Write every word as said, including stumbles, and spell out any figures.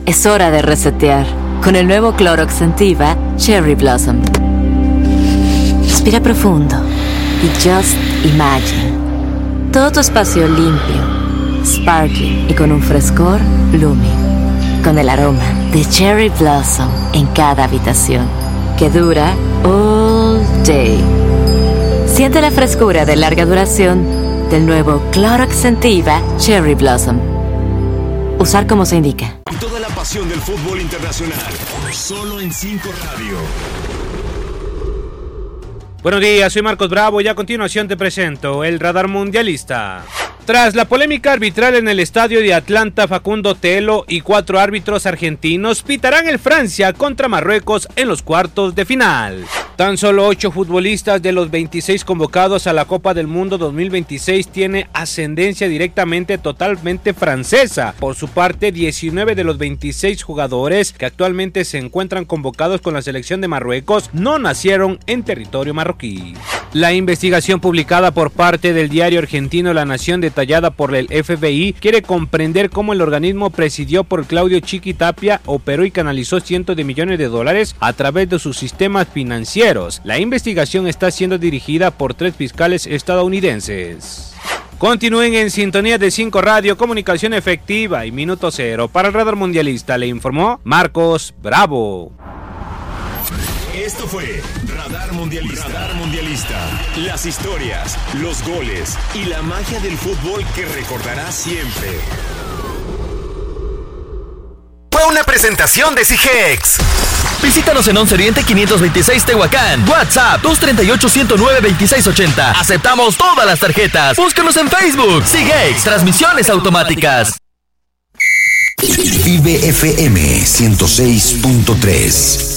Es hora de resetear con el nuevo Clorox Scentiva Cherry Blossom. Respira profundo y just imagine. Todo tu espacio limpio, sparkling y con un frescor blooming. Con el aroma de Cherry Blossom en cada habitación, que dura all day. Siente la frescura de larga duración del nuevo Clorox Scentiva Cherry Blossom. Usar como se indica. Y toda la pasión del fútbol internacional, solo en cinco Radio. Buenos días, soy Marcos Bravo y a continuación te presento el Radar Mundialista. Tras la polémica arbitral en el estadio de Atlanta, Facundo Telo y cuatro árbitros argentinos pitarán el Francia contra Marruecos en los cuartos de final. Tan solo ocho futbolistas de los veintiséis convocados a la Copa del Mundo dos mil veintiséis tienen ascendencia directamente totalmente francesa. Por su parte, diecinueve de los veintiséis jugadores que actualmente se encuentran convocados con la selección de Marruecos no nacieron en territorio marroquí. La investigación publicada por parte del diario argentino La Nación, detallada por el F B I, quiere comprender cómo el organismo presidido por Claudio Chiqui Tapia operó y canalizó cientos de millones de dólares a través de sus sistemas financieros. La investigación está siendo dirigida por tres fiscales estadounidenses. Continúen en sintonía de cinco Radio, comunicación efectiva y minuto cero. Para el Radar Mundialista le informó Marcos Bravo. Esto fue Radar Mundialista. Radar Mundialista. Las historias, los goles y la magia del fútbol que recordarás siempre. Fue una presentación de Sigex. Visítanos en Once Oriente quinientos veintiséis Tehuacán. WhatsApp dos tres ocho, uno cero nueve, dos seis ocho cero. Aceptamos todas las tarjetas. Búscanos en Facebook. Sigex, transmisiones automáticas. Vive F M ciento seis punto tres.